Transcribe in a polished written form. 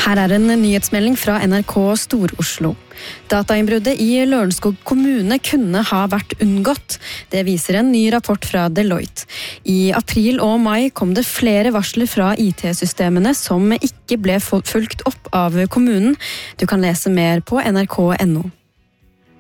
Her en nyhetsmelding fra NRK Stor-Oslo. Datainnbruddet i Lørenskog kommune kunne ha vært unngått. Det viser en ny rapport fra Deloitte. I april og mai kom det flere varsler fra IT-systemene som ikke ble fulgt opp av kommunen. Du kan lese mer på nrk.no.